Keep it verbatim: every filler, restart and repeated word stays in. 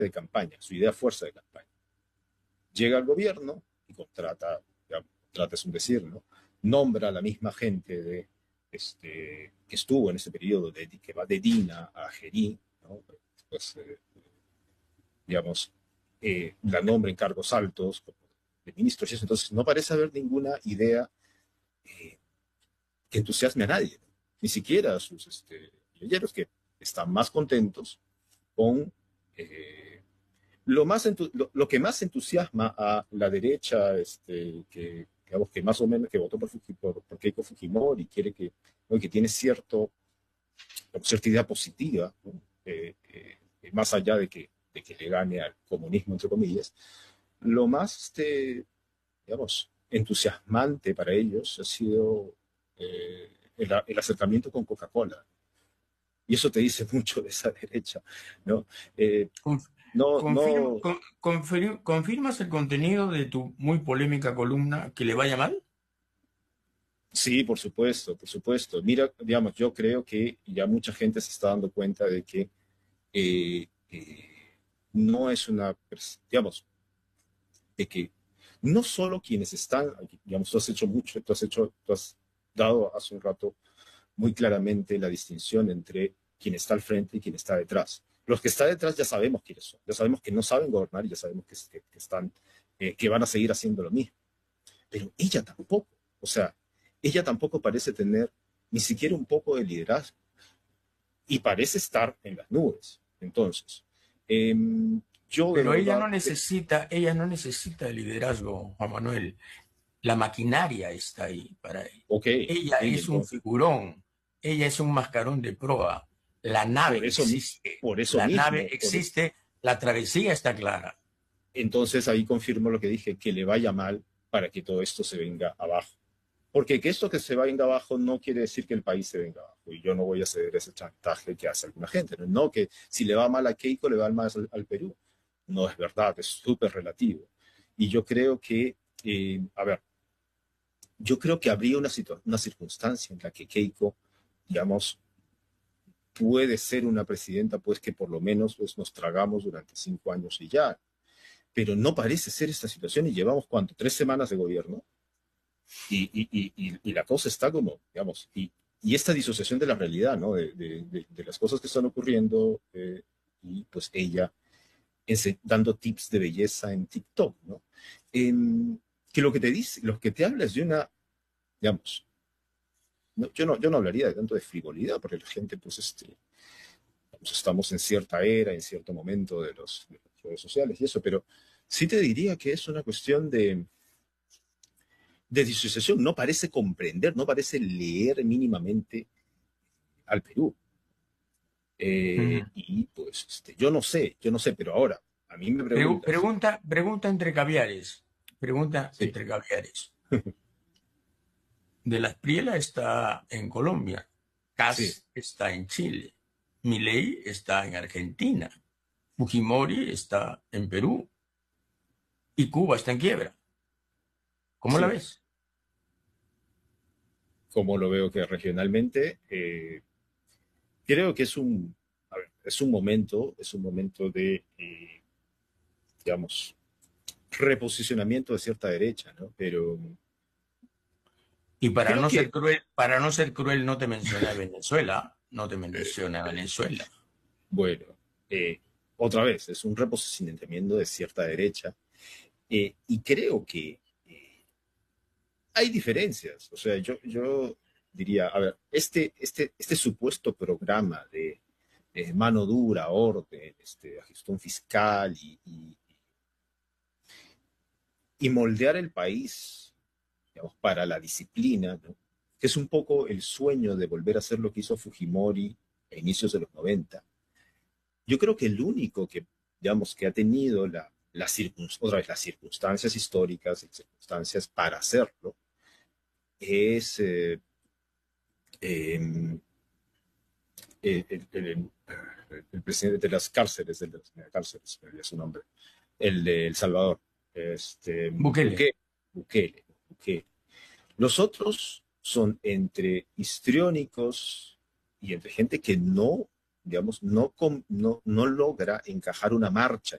de campaña, su idea fuerza de campaña. Llega al gobierno y contrata, ya, contrata es un decir, ¿no? Nombra a la misma gente de, este, que estuvo en ese periodo, de, que va de Dina a Gerí, ¿no? Después, eh, digamos, eh, la nombra en cargos altos, como de ministros y eso. Entonces, no parece haber ninguna idea eh, que entusiasme a nadie, ¿no? Ni siquiera a sus este, guerrilleros, que están más contentos con eh, lo, más lo, lo, que más entusiasma a la derecha, este, que, digamos, que más o menos que votó por, por, por Keiko Fujimori y quiere que, ¿no? que tiene cierto, cierta idea positiva, ¿no? eh, eh, más allá de que, de que le gane al comunismo, entre comillas, lo más, este, digamos, entusiasmante para ellos ha sido eh, el, el acercamiento con Coca-Cola. Y eso te dice mucho de esa derecha, ¿no? Eh, Conf- no, confirm- no, con- confir- ¿Confirmas el contenido de tu muy polémica columna que le vaya mal? sí, por supuesto, por supuesto. Mira, digamos, yo creo que ya mucha gente se está dando cuenta de que eh, eh, no es una, digamos, de que no solo quienes están, digamos, tú has hecho mucho, tú has hecho, tú has dado hace un rato muy claramente la distinción entre quien está al frente y quien está detrás. Los que están detrás ya sabemos quiénes son, ya sabemos que no saben gobernar y ya sabemos que, que, que están, eh, que van a seguir haciendo lo mismo. Pero ella tampoco, o sea, ella tampoco parece tener ni siquiera un poco de liderazgo y parece estar en las nubes. Entonces, eh, yo de Pero ella verdad, no necesita, ella no necesita el liderazgo, Juan Manuel. La maquinaria está ahí para ella. ok, Ella ok, es un entonces, figurón, ella es un mascarón de proa. La nave por eso, existe, por eso la nave mismo, por, existe, la travesía está clara. entonces ahí confirmo lo que dije, que le vaya mal para que todo esto se venga abajo. Porque que esto que se venga abajo no quiere decir que el país se venga abajo. Y yo no voy a ceder ese chantaje que hace alguna gente. No, no que si le va mal a Keiko, le va mal al, al Perú. No es verdad, es súper relativo. Y yo creo que, eh, a ver, yo creo que habría una, una circunstancia en la que Keiko, digamos, puede ser una presidenta, pues que por lo menos pues, nos tragamos durante cinco años y ya. Pero no parece ser esta situación y llevamos, ¿cuánto? Tres semanas de gobierno. Y, y, y, y la cosa está como, digamos, y, y esta disociación de la realidad, ¿no? De, de, de, de las cosas que están ocurriendo eh, y pues ella ese, dando tips de belleza en TikTok, ¿no? Eh, que lo que te dice, lo que te habla es de una, digamos, no, yo, no, yo no hablaría de tanto de frivolidad, porque la gente, pues, este, pues, estamos en cierta era, en cierto momento de, los, de las redes sociales y eso, pero sí te diría que es una cuestión de, de disociación, no parece comprender, no parece leer mínimamente al Perú. Eh, Ujú. y pues este, yo no sé, yo no sé, pero ahora, a mí me Pregu- preguntas, pregunta, pregunta entre caviares. Pregunta sí, entre caviares. De la Espriella está en Colombia, sí, Kass está en Chile, Milei está en Argentina, Fujimori está en Perú y Cuba está en quiebra. ¿Cómo la sí, ves? como lo veo que regionalmente, eh, creo que es un, a ver, es un momento, es un momento de, eh, digamos, reposicionamiento de cierta derecha, ¿no? Pero Y para creo no ser que, cruel, para no ser cruel, no te mencioné a Venezuela, no te mencioné a Venezuela. bueno, eh, otra vez, es un reposicionamiento de cierta derecha, eh, y creo que eh, hay diferencias. O sea, yo, yo diría, a ver, este, este, este supuesto programa de, de mano dura, orden, este, gestión fiscal y, y, y moldear el país, digamos, para la disciplina, ¿no? Que es un poco el sueño de volver a hacer lo que hizo Fujimori a inicios de los noventa. Yo creo que el único que, digamos, que ha tenido la, la otra vez, las circunstancias históricas y circunstancias para hacerlo es eh, eh, el, el, el, el, presidente de las cárceles, de las cárceles, me su nombre, el de El Salvador, este, Bukele. Bukele, Bukele, Bukele. Los otros son entre histriónicos y entre gente que no digamos, no, com- no, no logra encajar una marcha